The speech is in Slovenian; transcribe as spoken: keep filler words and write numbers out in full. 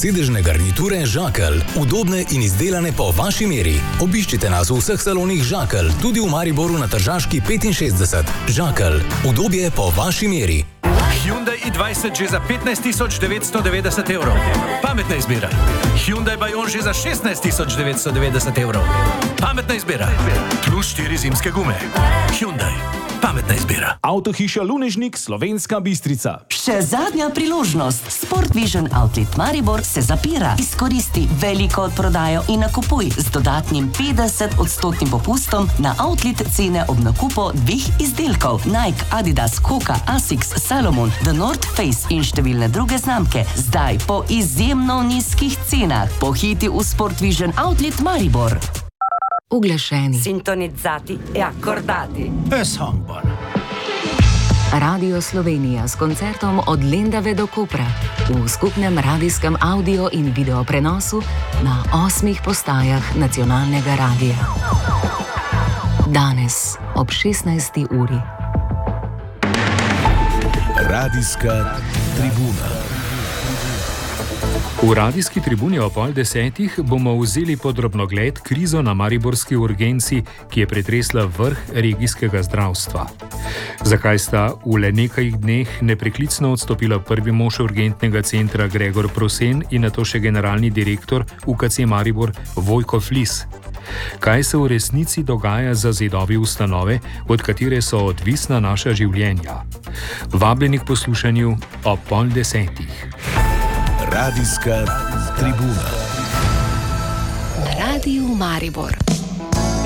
sedežne garniture Žakelj, udobne in izdelane po vaši meri. Obiščite nas v vseh salonih Žakelj, tudi v Mariboru na Tržaški petinšestdeset. Žakelj, udobje po vaši meri. Hyundai i dvajset že za petnajst tisoč devetsto devetdeset evrov. Pametna izbira. Hyundai Bayon že za šestnajst tisoč devetsto devetdeset evrov. Pametna izbira. Plus štiri zimske gume. Hyundai. Pametna izbira. Avtohiša Lunežnik, Slovenska Bistrica. Še zadnja priložnost. Sport Vision Outlet Maribor se zapira. Izkoristi veliko odprodajo in nakupuj z dodatnim petdeset odstotnim popustom na outlet cene ob nakupu dveh izdelkov. Nike, Adidas, Hoka, Asics, Salomon, The North Face in številne druge znamke. Zdaj po izjemno nizkih cenah. Pohiti v Sport Vision Outlet Maribor. Uglašeni. Sintonizzati e accordati. Esambon. Radio Slovenija s koncertom od Lendave do Kopra v skupnem radijskem audio in video prenosu na osmih postajah nacionalnega radija. Danes ob šestnajsti uri. Radijska tribuna. V radijski tribuni o pol desetih bomo vzeli podrobnogled krizo na mariborski urgenci, ki je pretresla vrh regijskega zdravstva. Zakaj sta v le nekaj dneh nepreklicno odstopila prvi mož urgentnega centra Gregor Prosen in nato še generalni direktor U K C Maribor Vojko Flis? Kaj se v resnici dogaja za zidovi ustanove, od katere so odvisna naša življenja? Vabljeni k poslušanju o pol desetih. Radijska tribuna. Na Radiju Maribor.